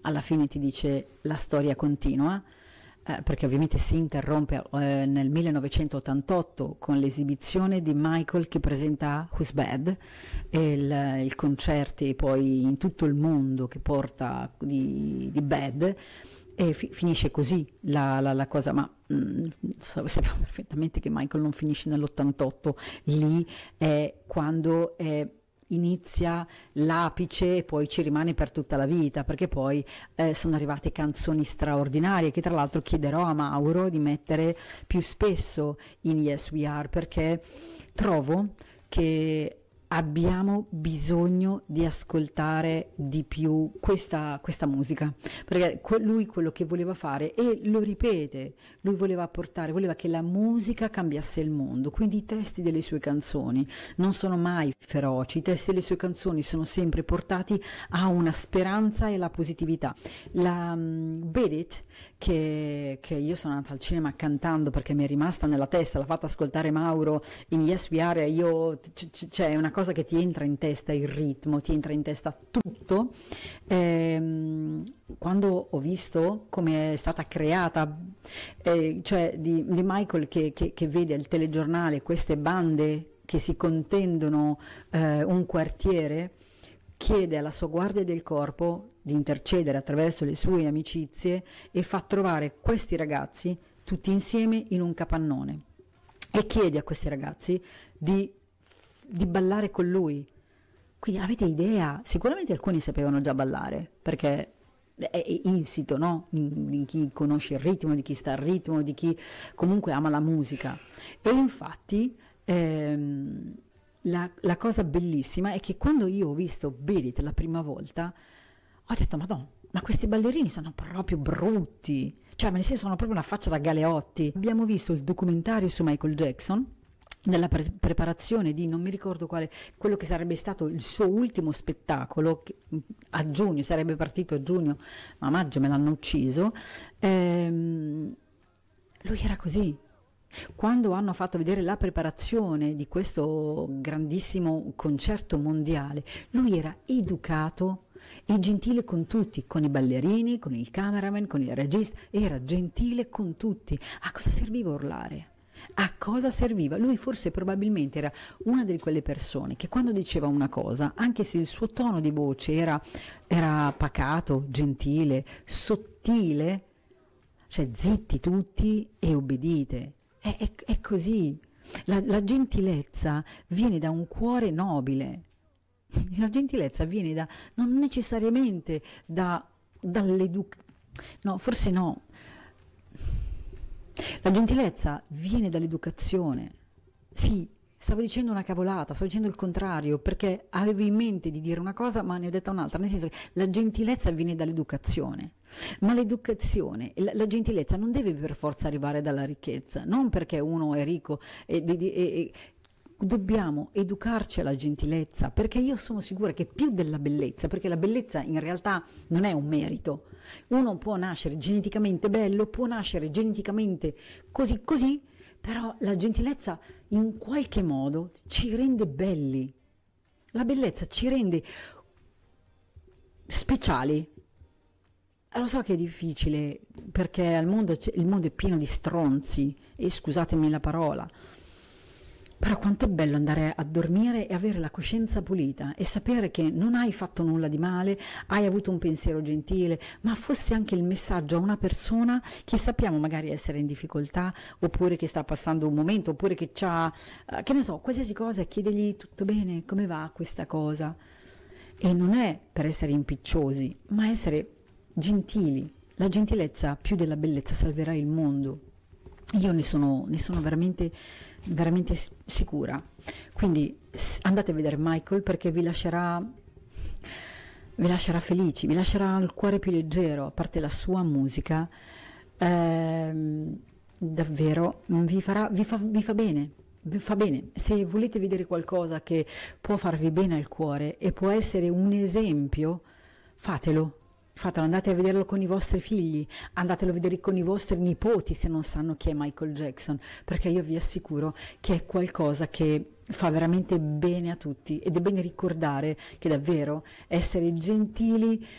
alla fine ti dice la storia continua, perché ovviamente si interrompe nel 1988 con l'esibizione di Michael che presenta Who's Bad e il concerti poi in tutto il mondo che porta di Bad, e finisce così la cosa, ma sappiamo perfettamente che Michael non finisce nell'88, lì è quando inizia l'apice e poi ci rimane per tutta la vita, perché poi sono arrivate canzoni straordinarie che tra l'altro chiederò a Mauro di mettere più spesso in Yes We Are, perché trovo che abbiamo bisogno di ascoltare di più questa musica, perché lui quello che voleva fare, e lo ripete, lui voleva che la musica cambiasse il mondo, quindi i testi delle sue canzoni non sono mai feroci, i testi delle sue canzoni sono sempre portati a una speranza e alla positività. La Beat It, che io sono andata al cinema cantando perché mi è rimasta nella testa, l'ha fatta ascoltare Mauro in Yes We Are, c'è una cosa che ti entra in testa, il ritmo, ti entra in testa tutto. Quando ho visto come è stata creata, cioè di Michael che vede al telegiornale queste bande che si contendono un quartiere, chiede alla sua guardia del corpo di intercedere attraverso le sue amicizie e fa trovare questi ragazzi tutti insieme in un capannone e chiede a questi ragazzi di ballare con lui. Quindi avete idea? Sicuramente alcuni sapevano già ballare, perché è insito, no? Di chi conosce il ritmo, di chi sta al ritmo, di chi comunque ama la musica. E infatti la cosa bellissima è che quando io ho visto Beat It la prima volta, ho detto, Madonna, ma questi ballerini sono proprio brutti, cioè nel senso sono proprio una faccia da galeotti. Abbiamo visto il documentario su Michael Jackson, nella preparazione di non mi ricordo quale, quello che sarebbe stato il suo ultimo spettacolo, che a giugno, sarebbe partito a giugno, ma a maggio me l'hanno ucciso. Lui era così. Quando hanno fatto vedere la preparazione di questo grandissimo concerto mondiale, lui era educato e gentile con tutti, con i ballerini, con il cameraman, con il regista, era gentile con tutti. A cosa serviva urlare? A cosa serviva? Lui forse probabilmente era una di quelle persone che quando diceva una cosa, anche se il suo tono di voce era pacato, gentile, sottile, cioè zitti tutti e obbedite. È così. La gentilezza viene da un cuore nobile. La gentilezza viene non necessariamente dall'educazione. No, forse no. La gentilezza viene dall'educazione. Sì, stavo dicendo una cavolata, stavo dicendo il contrario, perché avevo in mente di dire una cosa, ma ne ho detta un'altra, nel senso che la gentilezza viene dall'educazione. Ma l'educazione, la gentilezza non deve per forza arrivare dalla ricchezza, non perché uno è ricco dobbiamo educarci alla gentilezza, perché io sono sicura che più della bellezza, perché la bellezza in realtà non è un merito, uno può nascere geneticamente bello, può nascere geneticamente così, però la gentilezza in qualche modo ci rende belli, la bellezza ci rende speciali. Lo so che è difficile, perché il mondo è pieno di stronzi, e scusatemi la parola, però quanto è bello andare a dormire e avere la coscienza pulita e sapere che non hai fatto nulla di male, hai avuto un pensiero gentile, ma fosse anche il messaggio a una persona che sappiamo magari essere in difficoltà, oppure che sta passando un momento, oppure che c'ha, che ne so, qualsiasi cosa, e chiedergli tutto bene, come va questa cosa? E non è per essere impiccciosi, ma essere gentili. La gentilezza più della bellezza salverà il mondo. Io ne sono veramente sicura. Quindi andate a vedere Michael, perché vi lascerà felici, vi lascerà il cuore più leggero, a parte la sua musica, davvero vi fa bene. Vi fa bene. Se volete vedere qualcosa che può farvi bene al cuore e può essere un esempio, fatelo, andate a vederlo con i vostri figli, andatelo a vedere con i vostri nipoti se non sanno chi è Michael Jackson, perché io vi assicuro che è qualcosa che fa veramente bene a tutti, ed è bene ricordare che davvero essere gentili